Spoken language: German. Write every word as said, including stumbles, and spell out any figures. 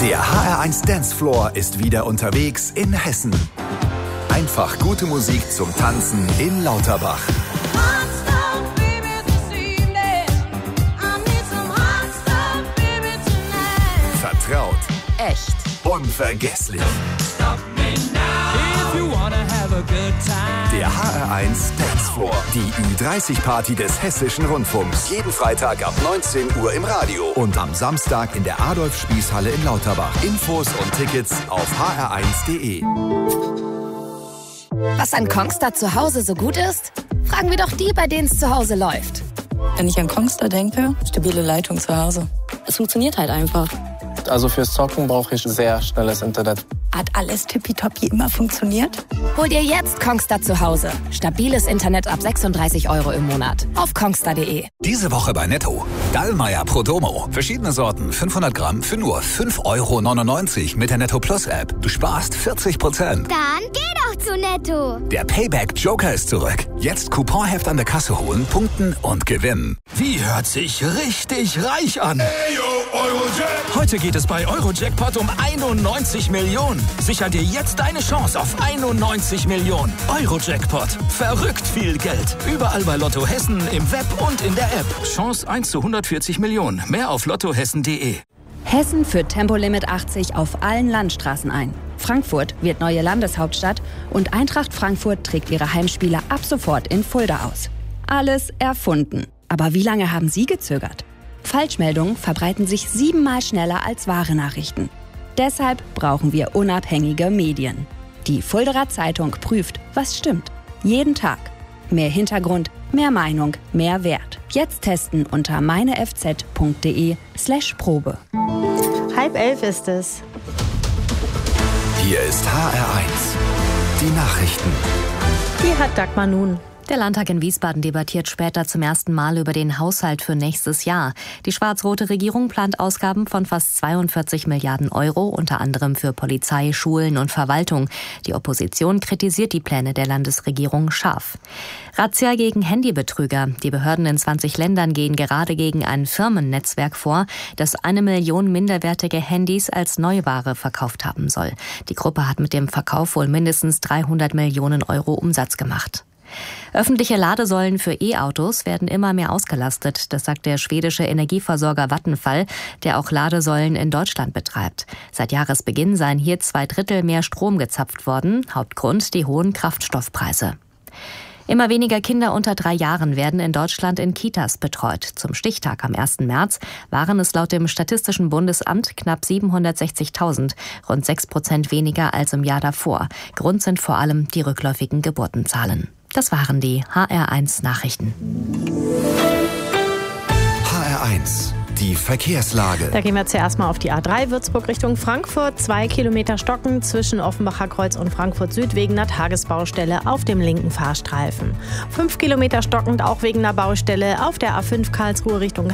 Der H R eins Dancefloor ist wieder unterwegs in Hessen. Einfach gute Musik zum Tanzen in Lauterbach. Vertraut. Echt. Unvergesslich. Der H R eins Dancefloor. Die Ü dreißig Party des Hessischen Rundfunks. Jeden Freitag ab neunzehn Uhr im Radio. Und am Samstag in der Adolf-Spieß-Halle in Lauterbach. Infos und Tickets auf h r eins punkt d e. Was an Kongstar zu Hause so gut ist? Fragen wir doch die, bei denen es zu Hause läuft. Wenn ich an Kongstar denke, stabile Leitung zu Hause. Es funktioniert halt einfach. Also fürs Zocken brauche ich sehr schnelles Internet. Hat alles tippitoppi immer funktioniert? Hol dir jetzt Kongstar zu Hause. Stabiles Internet ab sechsunddreißig Euro im Monat. Auf kongstar punkt d e. Diese Woche bei Netto. Dallmayr Prodomo. Verschiedene Sorten, fünfhundert Gramm für nur fünf Euro neunundneunzig mit der Netto Plus App. Du sparst vierzig Prozent. Dann geh doch zu Netto. Der Payback Joker ist zurück. Jetzt Couponheft an der Kasse holen, punkten und gewinnen. Wie hört sich richtig reich an? Hey, yo, Eurojack. Heute geht es bei Eurojackpot um einundneunzig Millionen. Sicher dir jetzt deine Chance auf einundneunzig Millionen. Eurojackpot. Verrückt viel Geld. Überall bei Lotto Hessen, im Web und in der App. Chance eins zu hundertvierzig Millionen. Mehr auf lottohessen punkt d e. Hessen führt Tempolimit achtzig auf allen Landstraßen ein. Frankfurt wird neue Landeshauptstadt und Eintracht Frankfurt trägt ihre Heimspiele ab sofort in Fulda aus. Alles erfunden. Aber wie lange haben Sie gezögert? Falschmeldungen verbreiten sich siebenmal schneller als wahre Nachrichten. Deshalb brauchen wir unabhängige Medien. Die Fuldaer Zeitung prüft, was stimmt. Jeden Tag. Mehr Hintergrund, mehr Meinung, mehr Wert. Jetzt testen unter meinefz punkt d e slash Probe. Halb elf ist es. Hier ist H R eins. Die Nachrichten. Die hat Dagmar nun. Der Landtag in Wiesbaden debattiert später zum ersten Mal über den Haushalt für nächstes Jahr. Die schwarz-rote Regierung plant Ausgaben von fast zweiundvierzig Milliarden Euro, unter anderem für Polizei, Schulen und Verwaltung. Die Opposition kritisiert die Pläne der Landesregierung scharf. Razzia gegen Handybetrüger. Die Behörden in zwanzig Ländern gehen gerade gegen ein Firmennetzwerk vor, das eine Million minderwertige Handys als Neuware verkauft haben soll. Die Gruppe hat mit dem Verkauf wohl mindestens dreihundert Millionen Euro Umsatz gemacht. Öffentliche Ladesäulen für E-Autos werden immer mehr ausgelastet, das sagt der schwedische Energieversorger Vattenfall, der auch Ladesäulen in Deutschland betreibt. Seit Jahresbeginn seien hier zwei Drittel mehr Strom gezapft worden, Hauptgrund die hohen Kraftstoffpreise. Immer weniger Kinder unter drei Jahren werden in Deutschland in Kitas betreut. Zum Stichtag am ersten März waren es laut dem Statistischen Bundesamt knapp siebenhundertsechzigtausend, rund sechs Prozent weniger als im Jahr davor. Grund sind vor allem die rückläufigen Geburtenzahlen. Das waren die H R eins Nachrichten. H R eins. Die Verkehrslage. Da gehen wir zuerst mal auf die A drei Würzburg Richtung Frankfurt. Zwei Kilometer Stocken zwischen Offenbacher Kreuz und Frankfurt Süd wegen einer Tagesbaustelle auf dem linken Fahrstreifen. Fünf Kilometer stockend auch wegen einer Baustelle auf der A fünf Karlsruhe Richtung